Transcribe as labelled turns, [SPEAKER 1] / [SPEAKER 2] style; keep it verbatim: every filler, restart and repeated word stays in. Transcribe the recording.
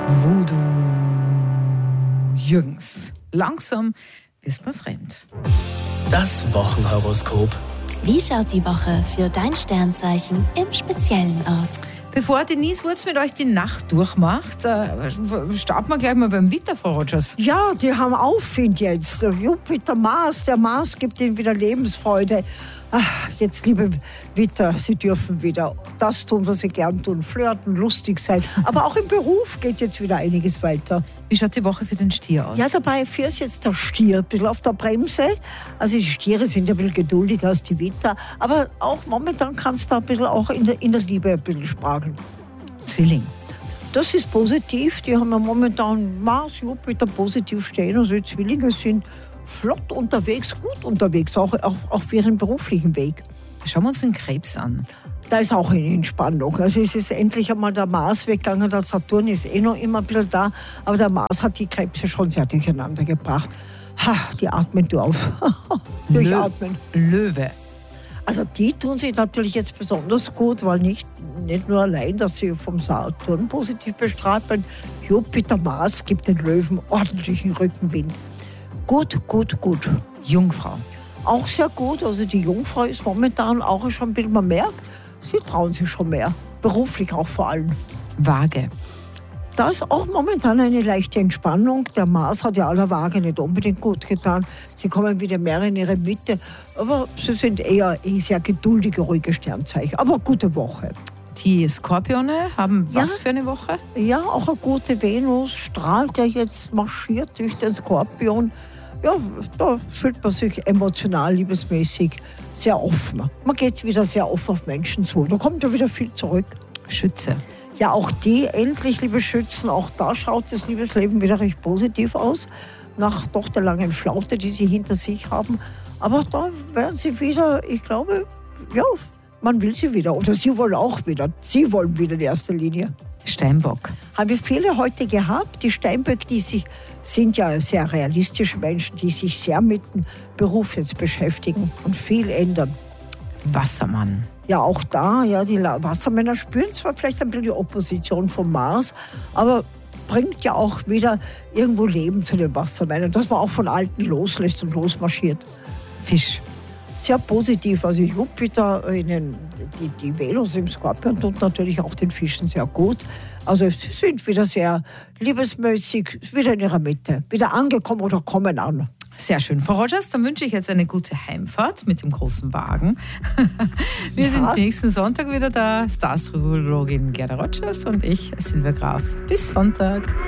[SPEAKER 1] Voodoo Jürgens. Langsam wirst man fremd.
[SPEAKER 2] Das Wochenhoroskop.
[SPEAKER 3] Wie schaut die Woche für dein Sternzeichen im Speziellen aus?
[SPEAKER 1] Bevor Denise Wurz mit euch die Nacht durchmacht, äh, starten wir gleich mal beim Witter, Frau Rogers.
[SPEAKER 4] Ja, die haben Aufwind jetzt. Jupiter, Mars, der Mars gibt ihnen wieder Lebensfreude. Ach, jetzt, liebe Witter, Sie dürfen wieder das tun, was Sie gern tun. Flirten, lustig sein. Aber auch im Beruf geht jetzt wieder einiges weiter.
[SPEAKER 1] Wie schaut die Woche für den Stier aus?
[SPEAKER 4] Ja, dabei führt jetzt der Stier ein bisschen auf der Bremse. Also die Stiere sind ja ein bisschen geduldiger als die Witter. Aber auch momentan kann es da ein bisschen auch in der, in der Liebe ein bisschen sprachen.
[SPEAKER 1] Zwilling.
[SPEAKER 4] Das ist positiv. Die haben ja momentan Mars, Jupiter positiv stehen. Also die Zwillinge sind flott unterwegs, gut unterwegs, auch, auch, auch für ihren beruflichen Weg.
[SPEAKER 1] Schauen wir uns den Krebs an.
[SPEAKER 4] Da ist auch eine Entspannung. Also es ist endlich einmal der Mars weggegangen, der Saturn ist eh noch immer ein bisschen da, aber der Mars hat die Krebse schon sehr durcheinander gebracht. Ha, die atmen auf. Durchatmen.
[SPEAKER 1] Löwe.
[SPEAKER 4] Also die tun sich natürlich jetzt besonders gut, weil nicht, nicht nur allein, dass sie vom Saturn positiv bestrahlt werden. Jupiter, Mars gibt den Löwen ordentlichen Rückenwind. Gut, gut, gut.
[SPEAKER 1] Jungfrau.
[SPEAKER 4] Auch sehr gut. Also die Jungfrau ist momentan auch schon ein bisschen, man merkt, sie trauen sich schon mehr. Beruflich auch vor allem.
[SPEAKER 1] Waage.
[SPEAKER 4] Da ist auch momentan eine leichte Entspannung. Der Mars hat ja aller Waage nicht unbedingt gut getan. Sie kommen wieder mehr in ihre Mitte. Aber sie sind eher eh sehr geduldige, ruhige Sternzeichen. Aber gute Woche.
[SPEAKER 1] Die Skorpione haben was
[SPEAKER 4] Ja.
[SPEAKER 1] für eine Woche?
[SPEAKER 4] Ja, auch eine gute Venus strahlt ja jetzt, marschiert durch den Skorpion. Ja, da fühlt man sich emotional, liebesmäßig sehr offen. Man geht wieder sehr offen auf Menschen zu. Da kommt ja wieder viel zurück.
[SPEAKER 1] Schütze.
[SPEAKER 4] Ja, auch die, endlich, liebe Schützen, auch da schaut das Liebesleben wieder recht positiv aus. Nach doch der langen Flaute, die sie hinter sich haben. Aber da werden sie wieder, ich glaube, ja, man will sie wieder. Oder sie wollen auch wieder. Sie wollen wieder in erster Linie.
[SPEAKER 1] Steinbock.
[SPEAKER 4] Haben wir viele heute gehabt. Die Steinböcke, die sich, sind ja sehr realistische Menschen, die sich sehr mit dem Beruf jetzt beschäftigen und viel ändern.
[SPEAKER 1] Wassermann.
[SPEAKER 4] Ja, auch da, ja, die La- Wassermänner spüren zwar vielleicht ein bisschen die Opposition vom Mars, aber bringt ja auch wieder irgendwo Leben zu den Wassermännern, dass man auch von Alten loslässt und losmarschiert.
[SPEAKER 1] Fisch.
[SPEAKER 4] Sehr positiv, also Jupiter, in den, die, die Venus im Skorpion tut natürlich auch den Fischen sehr gut. Also sie sind wieder sehr liebesmäßig, wieder in ihrer Mitte, wieder angekommen oder kommen an.
[SPEAKER 1] Sehr schön. Frau Rogers, dann wünsche ich jetzt eine gute Heimfahrt mit dem großen Wagen. Wir
[SPEAKER 4] Ja.
[SPEAKER 1] sind nächsten Sonntag wieder da. Star-Astrologin Gerda Rogers und ich, Silvia Graf. Bis Sonntag.